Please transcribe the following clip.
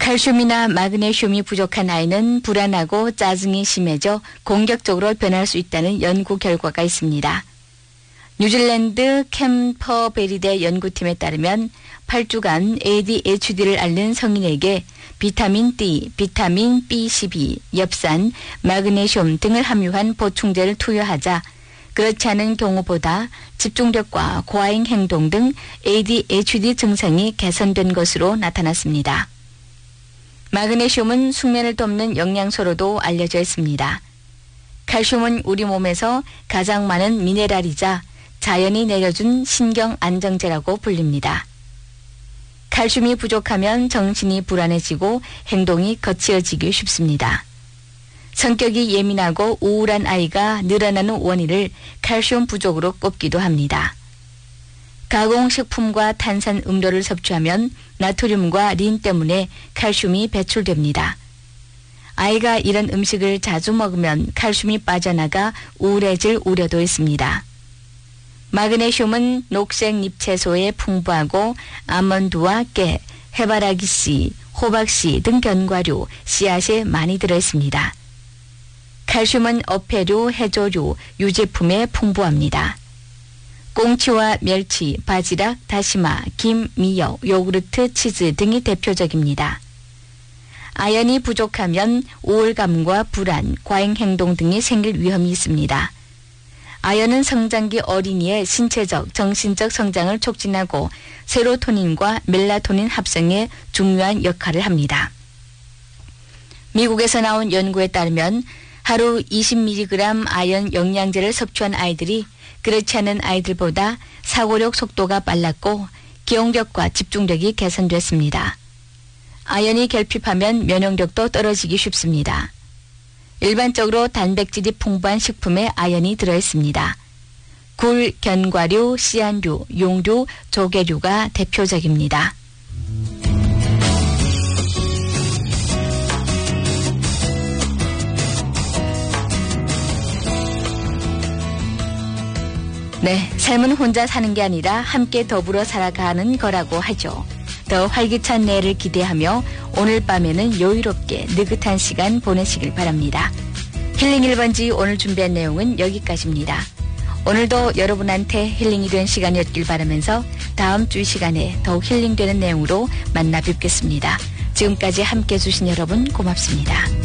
칼슘이나 마그네슘이 부족한 아이는 불안하고 짜증이 심해져 공격적으로 변할 수 있다는 연구 결과가 있습니다. 뉴질랜드 캠퍼베리대 연구팀에 따르면 8주간 ADHD를 앓는 성인에게 비타민 D, 비타민 B12, 엽산, 마그네슘 등을 함유한 보충제를 투여하자 그렇지 않은 경우보다 집중력과 과잉 행동 등 ADHD 증상이 개선된 것으로 나타났습니다. 마그네슘은 숙면을 돕는 영양소로도 알려져 있습니다. 칼슘은 우리 몸에서 가장 많은 미네랄이자 자연이 내려준 신경 안정제라고 불립니다. 칼슘이 부족하면 정신이 불안해지고 행동이 거칠어지기 쉽습니다. 성격이 예민하고 우울한 아이가 늘어나는 원인을 칼슘 부족으로 꼽기도 합니다. 가공식품과 탄산 음료를 섭취하면 나트륨과 린 때문에 칼슘이 배출됩니다. 아이가 이런 음식을 자주 먹으면 칼슘이 빠져나가 우울해질 우려도 있습니다. 마그네슘은 녹색 잎채소에 풍부하고 아몬드와 깨, 해바라기씨, 호박씨 등 견과류, 씨앗에 많이 들어있습니다. 칼슘은 어패류, 해조류, 유제품에 풍부합니다. 꽁치와 멸치, 바지락, 다시마, 김, 미역, 요구르트, 치즈 등이 대표적입니다. 아연이 부족하면 우울감과 불안, 과잉 행동 등이 생길 위험이 있습니다. 아연은 성장기 어린이의 신체적, 정신적 성장을 촉진하고 세로토닌과 멜라토닌 합성에 중요한 역할을 합니다. 미국에서 나온 연구에 따르면 하루 20mg 아연 영양제를 섭취한 아이들이 그렇지 않은 아이들보다 사고력 속도가 빨랐고 기억력과 집중력이 개선됐습니다. 아연이 결핍하면 면역력도 떨어지기 쉽습니다. 일반적으로 단백질이 풍부한 식품에 아연이 들어있습니다. 굴, 견과류, 씨앗류, 용류, 조개류가 대표적입니다. 네, 삶은 혼자 사는 게 아니라 함께 더불어 살아가는 거라고 하죠. 더 활기찬 내일을 기대하며 오늘 밤에는 여유롭게 느긋한 시간 보내시길 바랍니다. 힐링 1번지 오늘 준비한 내용은 여기까지입니다. 오늘도 여러분한테 힐링이 된 시간이었길 바라면서 다음 주 시간에 더욱 힐링되는 내용으로 만나 뵙겠습니다. 지금까지 함께해 주신 여러분 고맙습니다.